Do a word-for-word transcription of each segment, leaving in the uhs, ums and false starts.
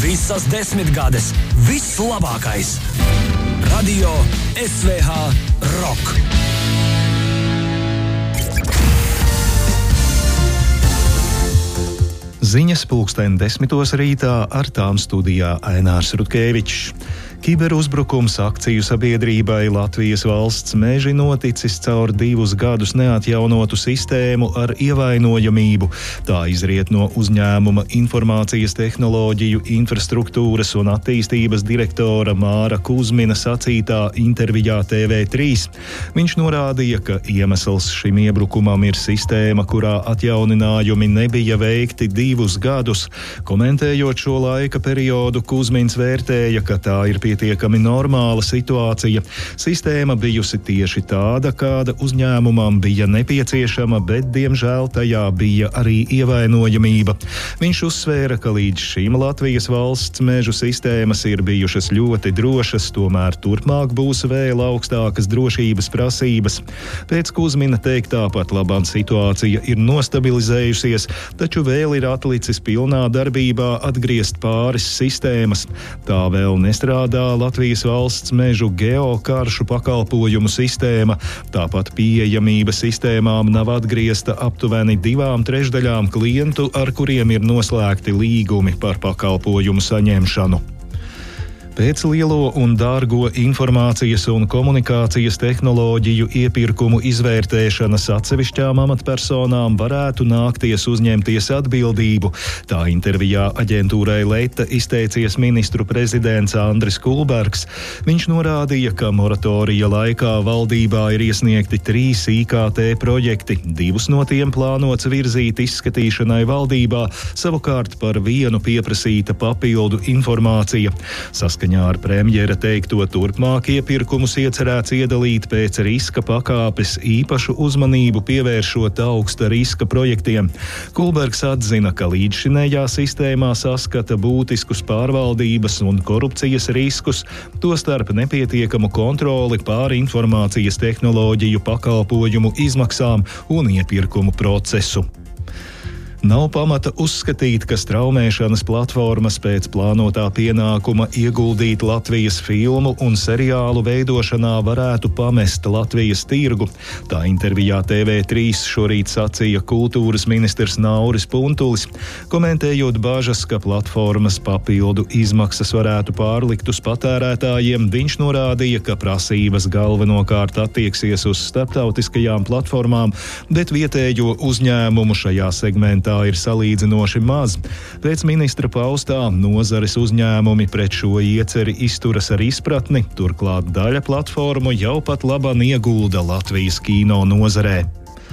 Visas desmitgades, viss labākais. Radio S V H Rock. Ziņas pulksten desmitos rītā, ar tām studijā Ainārs Rutkevičs. Kiberuzbrukums akciju sabiedrībai Latvijas Valsts meži noticis caur divus gadus neatjaunotu sistēmu ar ievainojamību. Tā izriet no uzņēmuma informācijas tehnoloģiju, infrastruktūras un attīstības direktora Māra Kuzmina sacītā intervijā T V trīs. Viņš norādīja, ka iemesls šim iebrukumam ir sistēma, kurā atjauninājumi nebija veikti divus gadus. Komentējot šo laika periodu, Kuzmins vērtēja, ka tā ir pietiekami normāla situācija. Sistēma bijusi tieši tāda, kāda uzņēmumam bija nepieciešama, bet, diemžēl, tajā bija arī ievainojamība. Viņš uzsvēra, ka līdz šim Latvijas valsts mežu sistēmas ir bijušas ļoti drošas, tomēr turpmāk būs vēl augstākas drošības prasības. Pēc Kuzmina teiktā pat labam situācija ir nostabilizējusies, taču vēl ir atlicis pilnā darbībā atgriezt pāris sistēmas. Tā vēl nestrādā Latvijas valsts mežu geokaršu pakalpojumu sistēma, tāpat pieejamība sistēmām nav atgriezta aptuveni divām trešdaļām klientu, ar kuriem ir noslēgti līgumi par pakalpojumu saņemšanu. Pēc lielo un dārgo informācijas un komunikācijas tehnoloģiju iepirkumu izvērtēšanas atsevišķām amatpersonām varētu nākties uzņemties atbildību. Tā intervijā aģentūrai Leta izteicies ministru prezidents Andris Kulbergs. Viņš norādīja, ka moratorija laikā valdībā ir iesniegti trīs I K T projekti. Divus no tiem plānots virzīt izskatīšanai valdībā, savukārt par vienu pieprasīta papildu informācija. Saskaņā ar premjera teikto, turpmāk iepirkumus iecerēts iedalīt pēc riska pakāpes, īpašu uzmanību pievēršot augsta riska projektiem. Kulbergs atzina, ka līdzšinējā sistēmā saskata būtiskus pārvaldības un korupcijas riskus, tostarp nepietiekamu kontroli pār informācijas tehnoloģiju pakalpojumu izmaksām un iepirkumu procesu. Nav pamata uzskatīt, ka straumēšanas platformas pēc plānotā pienākuma ieguldīt Latvijas filmu un seriālu veidošanā varētu pamest Latvijas tirgu. Tā intervijā T V trīs šorīt sacīja kultūras ministrs Nauris Puntulis. Komentējot bažas, ka platformas papildu izmaksas varētu pārlikt uz patērētājiem, viņš norādīja, ka prasības galvenokārt attieksies uz starptautiskajām platformām, bet vietējo uzņēmumu šajā segmentā ir salīdzinoši maz. Pēc ministra paustā nozares uzņēmumi pret šo ieceri izturas ar izpratni, turklāt daļa platformu jau pat laban iegulda Latvijas kino nozarē.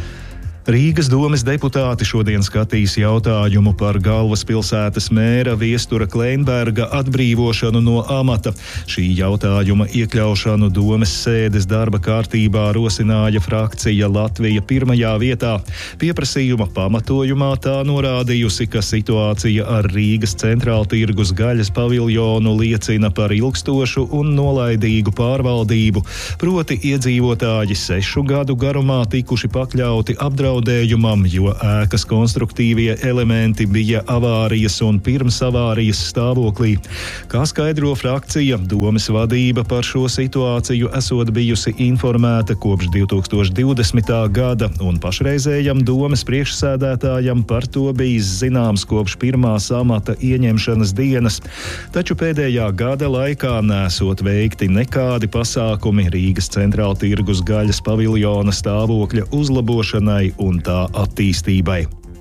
Rīgas domes deputāti šodien skatīs jautājumu par galvaspilsētas mēra Viestura Kleinberga atbrīvošanu no amata. Šī jautājuma iekļaušanu domes sēdes darba kārtībā rosināja frakcija Latvija pirmajā vietā. Pieprasījuma pamatojumā tā norādījusi, ka situācija ar Rīgas centrāltirgus gaļas paviljonu liecina par ilgstošu un nolaidīgu pārvaldību, proti iedzīvotāji sešu gadu garumā tikuši pakļauti apdraudējumam, jo ēkas konstruktīvie elementi bija avārijas un pirms avārijas stāvoklī. Kā skaidro frakcija, domes vadība par šo situāciju esot bijusi informēta kopš divi tūkstoši divdesmitā gada, un pašreizējam domes priekšsēdētājam par to bijis zināms kopš pirmās amata ieņemšanas dienas, taču pēdējā gada laikā nesot veikti nekādi pasākumi Rīgas centrāltirgus gaļas paviljona stāvokļa uzlabošanai un tā attīstībai.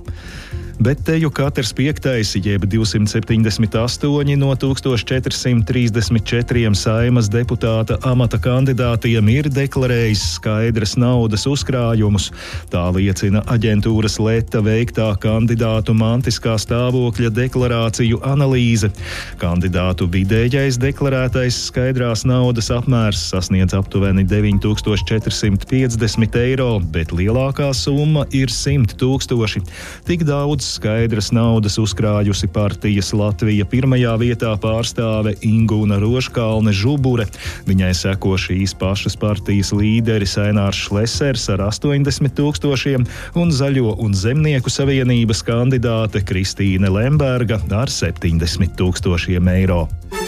Bet teju katrs piektais, jeb divsimt septiņdesmit astoņi no tūkstoš četri simt trīsdesmit četriem Saeimas deputāta amata kandidātiem ir deklarējis skaidras naudas uzkrājumus. Tā liecina aģentūras Leta veiktā kandidātu mantiskā stāvokļa deklarāciju analīze. Kandidātu vidējais deklarētais skaidrās naudas apmērs sasniedz aptuveni deviņi tūkstoši četri simt piecdesmit eiro, bet lielākā summa ir simt tūkstoši. Tik daudz skaidras naudas uzkrājusi partijas Latvija pirmajā vietā pārstāve Ingūna Rožkalne Žubure. Viņai seko šīs pašas partijas līderis Ainārs Šlesers ar astoņdesmit tūkstošiem un Zaļo un Zemnieku savienības kandidāte Kristīne Lemberga ar septiņdesmit tūkstošiem eiro.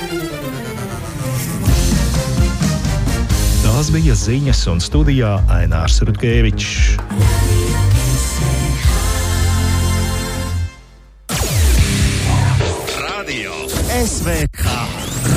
Tās bija ziņas, un studijā Ainārs Rutkevičs. Radio S V H.